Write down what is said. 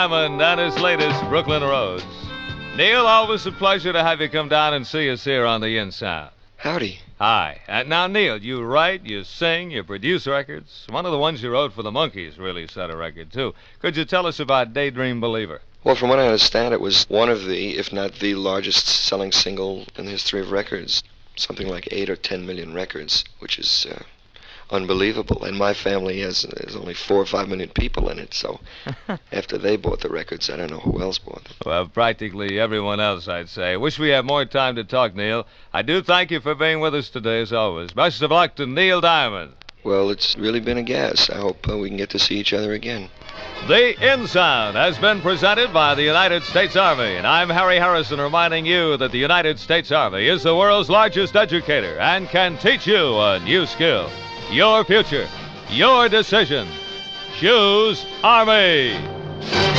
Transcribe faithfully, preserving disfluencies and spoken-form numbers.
Diamond and his latest Brooklyn Roads. Neil, always a pleasure to have you come down and see us here on the In Sound. Howdy. Hi. Uh, now, Neil, you write, you sing, you produce records. One of the ones you wrote for the Monkees really set a record, too. Could you tell us about Daydream Believer? Well, from what I understand, it was one of the, if not the largest selling single in the history of records. Something like eight or ten million records, which is uh, unbelievable. And my family has, has only four or five million people in it, so after they bought the records, I don't know who else bought them. Well, practically everyone else, I'd say. Wish we had more time to talk, Neil. I do thank you for being with us today, as always. Best of luck to Neil Diamond. Well, it's really been a gas. I hope uh, we can get to see each other again. The In Sound has been presented by the United States Army, and I'm Harry Harrison reminding you that the United States Army is the world's largest educator and can teach you a new skill. Your future, your decision. Choose Army.